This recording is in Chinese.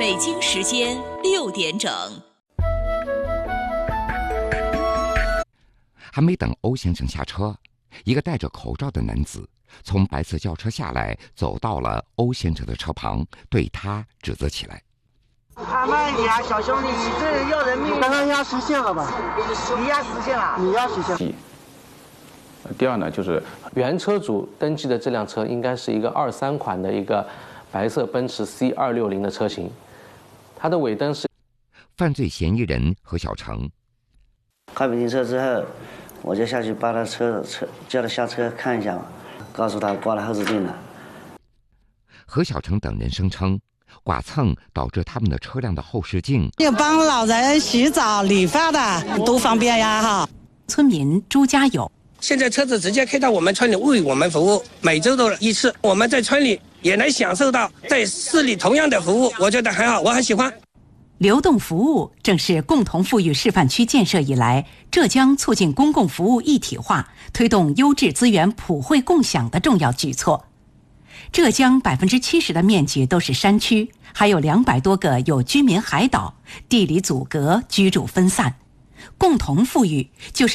北京时间6点整。 还没等欧先生下车，一个戴着口罩的男子从白色轿车下来，走到了欧先生的车旁，对他指责起来。 慢一点，小兄弟，你这要人命！ 刚刚压实线了吧？ 你压实线了？ 你压实线。 第二呢，就是原车主登记的这辆车应该是一个23款的一个白色奔驰 C260的车型，它的尾灯是。 犯罪嫌疑人何小成开不停车之后，我就下去把他车叫他下车看一下嘛，告诉他挂了后视镜了。 何小成等人声称，剐蹭导致他们的车辆的后视镜。 要帮老人洗澡、理发的，多方便呀！哈。 村民朱家友， 现在车子直接开到我们村里为我们服务，每周都1次，我们在村里也能享受到在市里同样的服务，我觉得很好，我很喜欢。 流动服务正是共同富裕示范区建设以来，浙江促进公共服务一体化、推动优质资源普惠共享的重要举措。浙江70%的面积都是山区，还有200多个有居民海岛，地理阻隔，居住分散。共同富裕就是